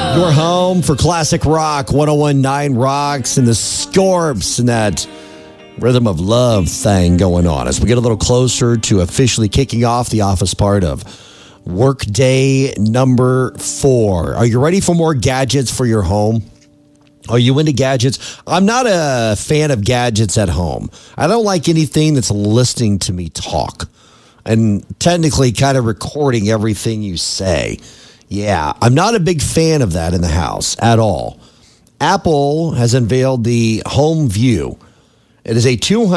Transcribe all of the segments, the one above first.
Your home for classic rock, 101.9 Rocks, and the Scorps, and that Rhythm of Love thing going on as we get a little closer to officially kicking off the office part of workday number 4. Are you ready for more gadgets for your home? Are you into gadgets? I'm not a fan of gadgets at home. I don't like anything that's listening to me talk and technically kind of recording everything you say. Yeah, I'm not a big fan of that in the house at all. Apple has unveiled the Home View. It is a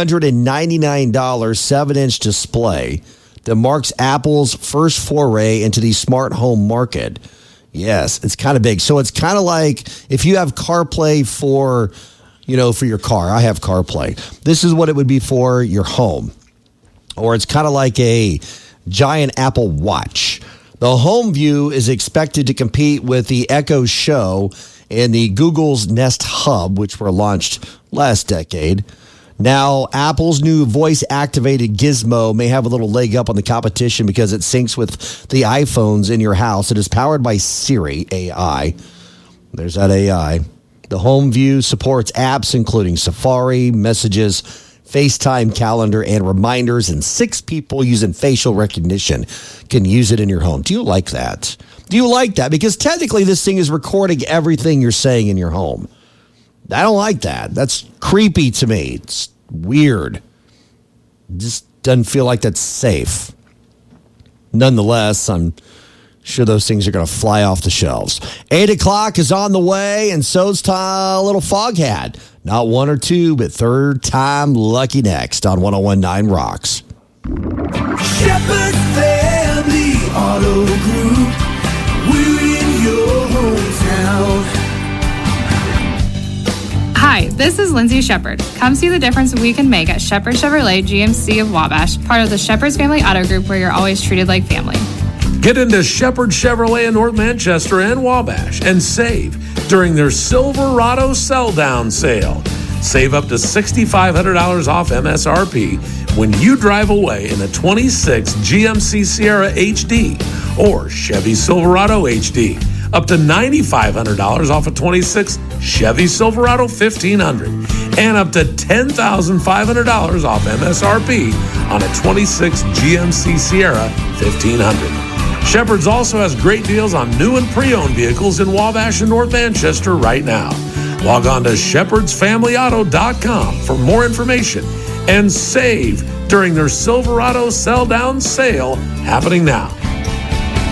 $299 7-inch display that marks Apple's first foray into the smart home market. Yes, it's kind of big. So it's kind of like if you have CarPlay for your car. I have CarPlay. This is what it would be for your home. Or it's kind of like a giant Apple Watch. The Home View is expected to compete with the Echo Show and the Google's Nest Hub, which were launched last decade. Now, Apple's new voice-activated Gizmo may have a little leg up on the competition because it syncs with the iPhones in your house. It is powered by Siri AI. There's that AI. The Home View supports apps including Safari, Messages, FaceTime, Calendar, and Reminders, and 6 people using facial recognition can use it in your home. Do you like that? Do you like that? Because technically this thing is recording everything you're saying in your home. I don't like that. That's creepy to me. It's weird. Just doesn't feel like that's safe. Nonetheless, I'm sure those things are going to fly off the shelves. 8 o'clock is on the way, and so's a little Foghat. Not 1 or 2, but third time lucky next on 101.9 Rocks. Shepherd Family Auto Group. We're in your hometown. Hi, this is Lindsay Shepherd. Come see the difference we can make at Shepherd Chevrolet GMC of Wabash, part of the Shepherd's Family Auto Group where you're always treated like family. Get into Shepherd Chevrolet in North Manchester and Wabash and save during their Silverado sell-down sale. Save up to $6,500 off MSRP when you drive away in a 26 GMC Sierra HD or Chevy Silverado HD. Up to $9,500 off a 26 Chevy Silverado 1500 and up to $10,500 off MSRP on a 26 GMC Sierra 1500. Shepherd's also has great deals on new and pre-owned vehicles in Wabash and North Manchester right now. Log on to shepherdsfamilyauto.com for more information and save during their Silverado sell-down sale happening now.